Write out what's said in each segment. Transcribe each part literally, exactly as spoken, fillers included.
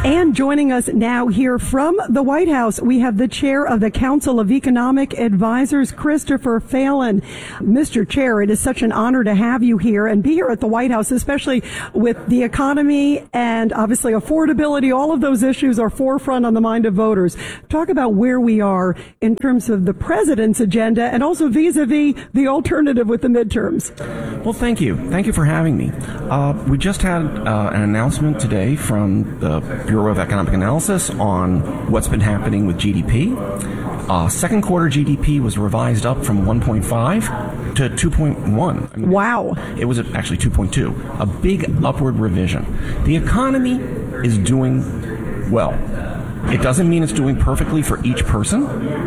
And joining us now here from the White House, we have the chair of the Council of Economic Advisors, Christopher Phelan. Mister Chair, it is such an honor to have you here and be here at the White House, especially with the economy and obviously affordability. All of those issues are forefront on the mind of voters. Talk about where we are in terms of the president's agenda and also vis-a-vis the alternative with the midterms. Well, thank you. Thank you for having me. Uh, we just had uh, an announcement today from the Bureau of Economic Analysis on what's been happening with G D P. Uh, second quarter G D P was revised up from one point five to two point one. I mean, wow. It was actually two point two, a big upward revision. The economy is doing well. It doesn't mean it's doing perfectly for each person.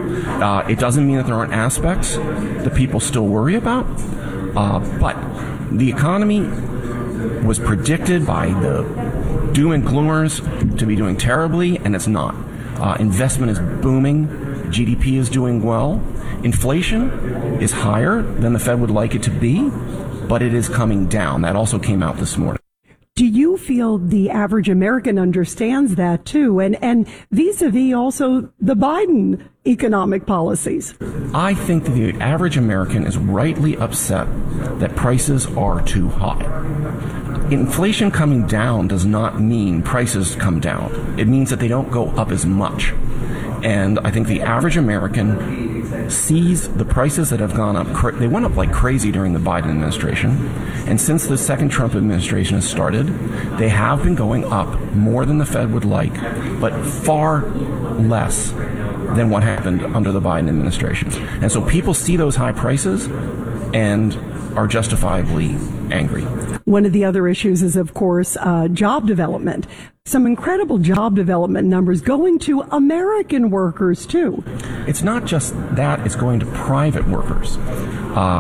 Uh, it doesn't mean that there aren't aspects that people still worry about. Uh, but the economy was predicted by the doom and gloomers to be doing terribly, and it's not. Uh, investment is booming. G D P is doing well. Inflation is higher than the Fed would like it to be, but it is coming down. That also came out this morning. Do you feel the average American understands that too? And, and vis-a-vis also the Biden economic policies? I think that the average American is rightly upset that prices are too high. Inflation coming down does not mean prices come down. It means that they don't go up as much. And I think the average American sees the prices that have gone up. Cra- they went up like crazy during the Biden administration. And since the second Trump administration has started, they have been going up more than the Fed would like, but far less than what happened under the Biden administration. And so people see those high prices and are justifiably angry. One of the other issues is, of course, uh, job development. Some incredible job development numbers going to American workers, too. It's not just that, it's going to private workers. Uh,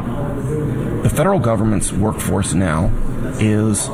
the federal government's workforce now is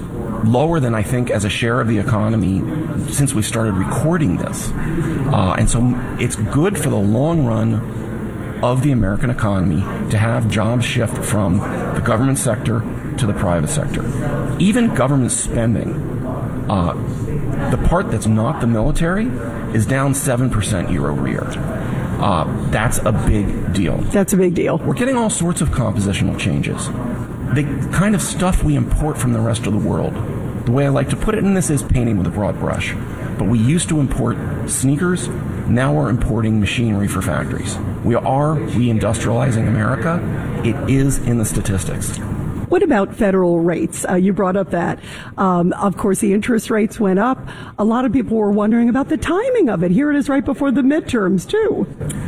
lower than I think as a share of the economy since we started recording this. Uh, and so it's good for the long run of the American economy to have jobs shift from the government sector to the private sector. Even government spending, uh, the part that's not the military, is down seven percent year over year. Uh, that's a big deal. That's a big deal. We're getting all sorts of compositional changes. The kind of stuff we import from the rest of the world. The way I like to put it, and this is painting with a broad brush, but we used to import sneakers. Now we're importing machinery for factories. We are reindustrializing America. It is in the statistics. What about federal rates? Uh, you brought up that. Um, of course, the interest rates went up. A lot of people were wondering about the timing of it. Here it is right before the midterms, too.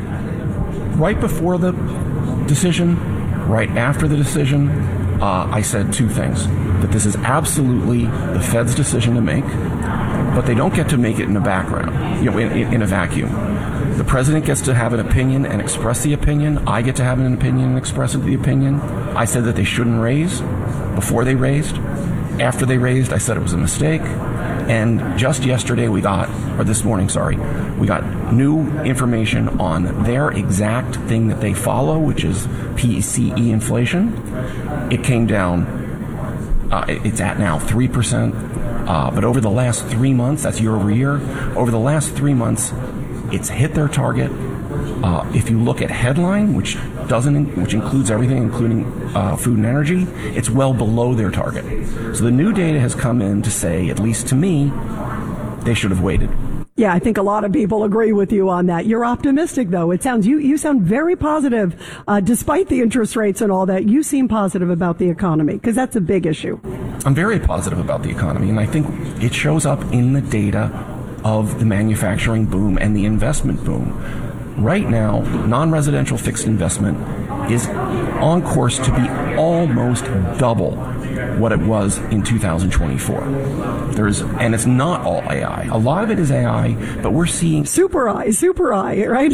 Right before the decision, right after the decision, uh, I said two things. That this is absolutely the Fed's decision to make, but they don't get to make it in a background, you know, in, in, in a vacuum. The president gets to have an opinion and express the opinion. I get to have an opinion and express the opinion. I said that they shouldn't raise before they raised. After they raised, I said it was a mistake. And just yesterday we got, or this morning, sorry, we got new information on their exact thing that they follow, which is P C E inflation. It came down, uh, it's at now three percent. Uh, but over the last three months, that's year over year, over the last three months, it's hit their target. Uh, if you look at headline, which doesn't, which includes everything, including uh, food and energy, it's well below their target. So the new data has come in to say, at least to me, they should have waited. Yeah, I think a lot of people agree with you on that. You're optimistic, though. It sounds you you sound very positive, uh, despite the interest rates and all that. You seem positive about the economy because that's a big issue. I'm very positive about the economy, and I think it shows up in the data of the manufacturing boom and the investment boom. Right now, non-residential fixed investment is on course to be almost double what it was in two thousand twenty-four. There's, and it's not all A I. A lot of it is A I, but we're seeing super I, super I, right?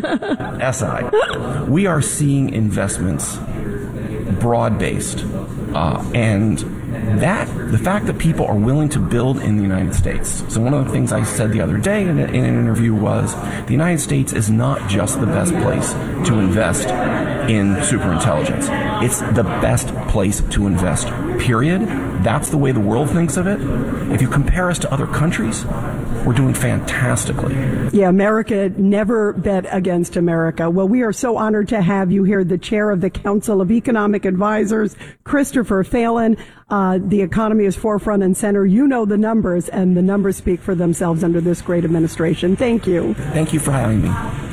S I. We are seeing investments broad-based, uh, and that the fact that people are willing to build in the United States. So one of the things I said the other day in, a, in an interview was the United States is not just the best place to invest in superintelligence. It's the best place to invest, period. That's the way the world thinks of it. If you compare us to other countries, we're doing fantastically. Yeah, America never bet against America. Well, we are so honored to have you here, the chair of the Council of Economic Advisors, Christopher Phelan. Uh, the economy is forefront and center. You know the numbers, and the numbers speak for themselves under this great administration. Thank you. Thank you for having me.